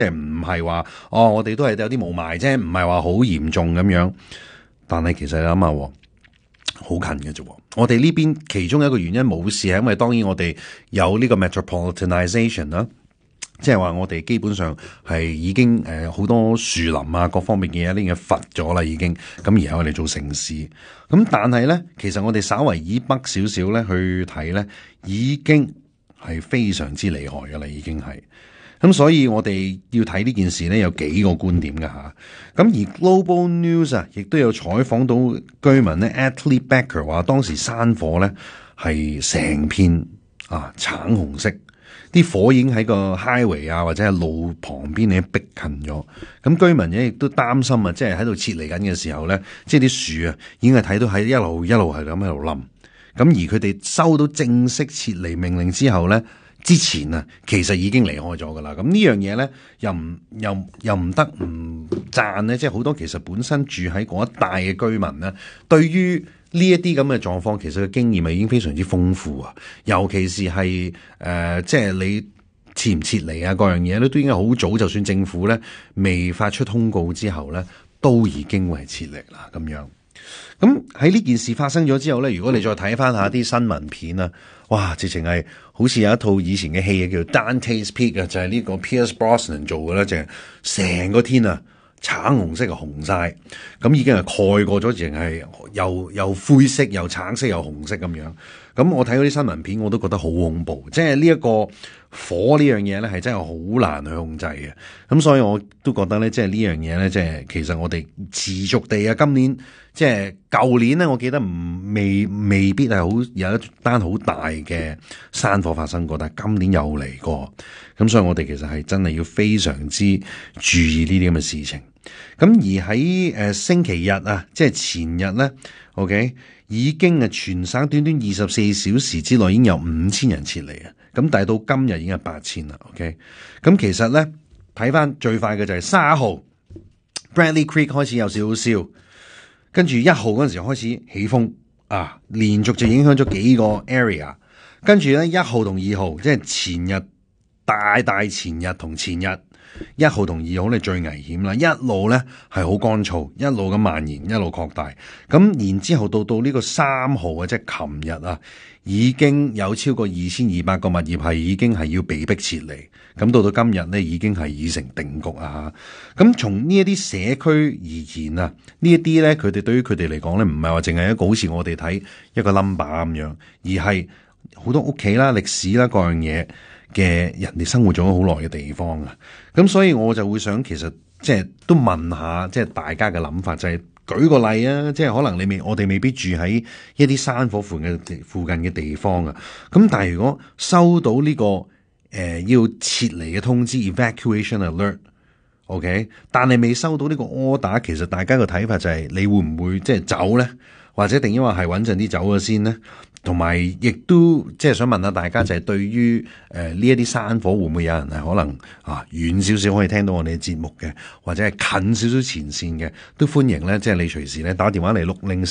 即係唔係話我哋都係有啲霧霾啫，唔係話好嚴重咁樣。但係其實你諗下，好近嘅啫。我哋呢邊其中一個原因冇事係因為當然我哋有呢個 metropolitanization 啦。即係話我哋基本上係已經好多樹林啊各方面嘅嘢已經伐咗啦已經，咁而家我哋做城市，咁但係咧其實我哋稍為以北少少咧去睇咧，已經係非常之厲害噶啦，已經係。咁所以我哋要睇呢件事咧有幾個觀點噶吓，咁而 Global News 啊亦都有採訪到居民咧 Atlee Becker 話當時山火咧係成片橙紅色。啲火已經喺個 highway 啊，或者係路旁邊咧逼近咗，咁居民咧亦都擔心啊，即係喺度撤離緊嘅時候咧，即係啲樹啊已經係睇到喺一路係咁喺度冧，咁而佢哋收到正式撤離命令之後咧，之前啊其實已經離開咗噶啦，咁呢樣嘢咧又唔得唔讚咧，即係好多其實本身住喺嗰一帶嘅居民咧，對於呢一啲咁嘅狀況，其實嘅經驗已經非常之豐富啊！尤其是係即係你撤唔撤離啊，各樣嘢咧都應該好早，就算政府咧未發出通告之後咧，都已經會係撤離啦咁樣。咁喺呢件事發生咗之後咧，如果你再睇翻下啲新聞片啊，哇！直情係好似有一套以前嘅戲叫 Dante's Peak 啊，就係呢個 Pierce Brosnan 做嘅啦，就係成個天啊！橙紅色就紅晒，咁已經係蓋過咗，淨係又灰色又橙色又紅色咁樣。咁我睇嗰啲新聞片，我都覺得好恐怖。即係呢一個火呢樣嘢咧，係真係好難去控制嘅。咁所以我都覺得咧，即係呢樣嘢咧，即係其實我哋持續地啊，今年即係舊年咧，我記得未必係好有一單好大嘅山火發生過，但係今年又嚟過。咁所以我哋其實係真係要非常之注意呢啲咁嘅事情。咁而喺星期日啊，即係前日咧 ，OK 已經全省短短24小時之內已經有5000人撤離啊！咁但係到今日已經係8000啦 ，OK。咁其實咧睇翻最快嘅就係30號 Bradley Creek 開始有少少燒，跟住1號嗰陣時開始起風啊，連續就影響咗幾個 area。跟住咧1號同2號即係前日大前日同前日。1號同2號咧最危險啦，一路咧係好乾燥，一路咁蔓延，一路擴大。咁然之後到呢個3號啊，即係琴日啊，已經有超過2200個物業係已經係要被迫撤離。咁到今日咧已經係已成定局啊！咁從呢一啲社區而言啊，呢一啲咧佢哋對於佢哋嚟講咧，唔係話淨係一個好似我哋睇一個 number 咁樣，而係好多屋企啦、歷史啦各樣嘢嘅人哋生活咗好耐嘅地方啊，咁所以我就會想，其實即係都問下，即係大家嘅諗法，就係舉個例啊，即係可能我哋未必住喺一啲山火附近嘅地方啊，咁但係如果收到呢個要撤離嘅通知 evacuation alert，OK， 但係未收到呢個 order，其實大家嘅睇法就係你會唔會即係走咧，或者定因為係穩陣啲走咗先咧？同埋，亦都即係想問下大家，就係對於呢一啲山火，會唔會有人係可能遠少少可以聽到我哋嘅節目嘅，或者係近少少前線嘅，都歡迎咧，即係你隨時咧打電話嚟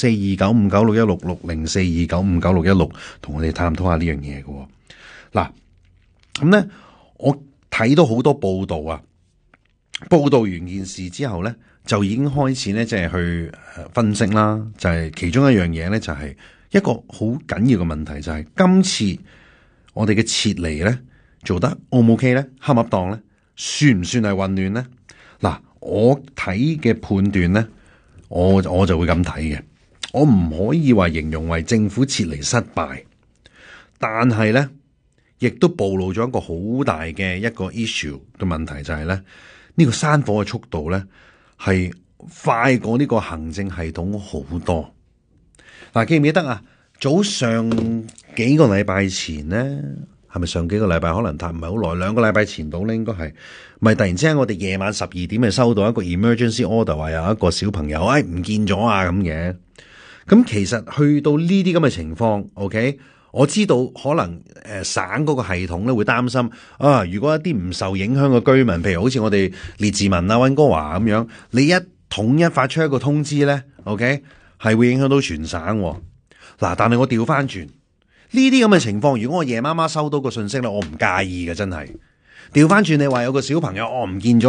60429596166，60429596166，同我哋探討下呢樣嘢嘅。嗱，咁咧我睇到好多報道啊，報道完件事之後咧，就已經開始咧即係去分析啦，就係其中一樣嘢咧就係。一個好緊要嘅問題就係今次我哋嘅撤離咧做得 O 唔 OK 咧，恰唔恰當咧，算唔算係混亂咧？嗱，我睇嘅判斷咧，我就會咁睇嘅。我唔可以話形容為政府撤離失敗，但係咧亦都暴露咗一個好大嘅一個 issue 嘅問題，就係咧呢個山火嘅速度咧係快過呢個行政系統好多。嗱，記唔記得啊？早上幾個禮拜前咧，係咪上幾個禮拜？可能唔係好耐，2個禮拜前到咧，應該係咪突然之間我哋夜晚12點就收到一個 emergency order， 話有一個小朋友唔見咗啊咁嘅。咁其實去到呢啲咁嘅情況 ，OK， 我知道可能省嗰個系統咧會擔心啊，如果一啲唔受影響嘅居民，譬如好似我哋列治文啊、溫哥華咁樣，你一統一發出一個通知咧 ，OK。係會影響到全省嗱，但係我調翻轉呢啲咁嘅情況，如果我夜媽媽收到個信息咧，我唔介意嘅，真係調翻轉你話有個小朋友唔見咗。